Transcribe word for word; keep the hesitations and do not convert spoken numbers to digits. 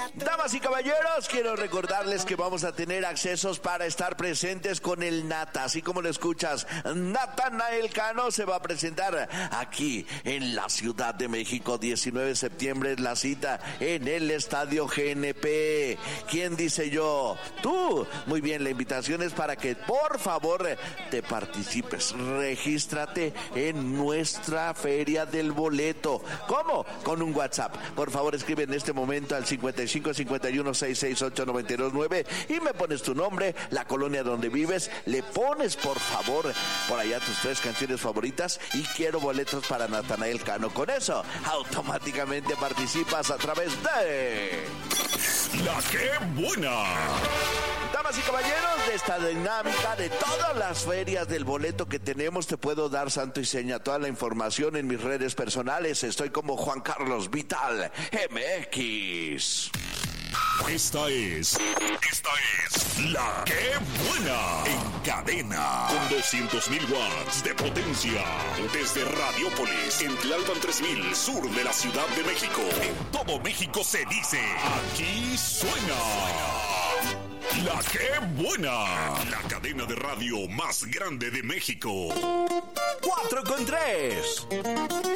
Damas y caballeros, quiero recordarles que vamos a tener accesos para estar presentes con el Nata, así como lo escuchas. Natanael Cano se va a presentar aquí en la Ciudad de México, diecinueve de septiembre es la cita en el Estadio G N P. ¿Quién dice yo? Tú. Muy bien, la invitación es para que por favor te participes. Regístrate en nuestra Feria del Boleto. ¿Cómo? Con un WhatsApp. Por favor, escribe en este momento al cincuenta y cinco cincuenta y uno sesenta y seis ocho noventa y dos nueve y me pones tu nombre, la colonia donde vives, le pones por favor por allá tus tres canciones favoritas y quiero boletos para Natanael Cano. Con eso, automáticamente participas a través de... ¡La Qué Buena! Damas y caballeros, de esta dinámica de todas las ferias del boleto que tenemos, te puedo dar santo y seña toda la información en mis redes personales. Estoy como Juan Carlos Vital M X. Esta es, esta es La Qué Buena, en cadena, con doscientos mil watts de potencia, desde Radiópolis, en Tlalpan tres mil, sur de la Ciudad de México. En todo México se dice, aquí suena La Qué Buena, la cadena de radio más grande de México. Cuatro con tres.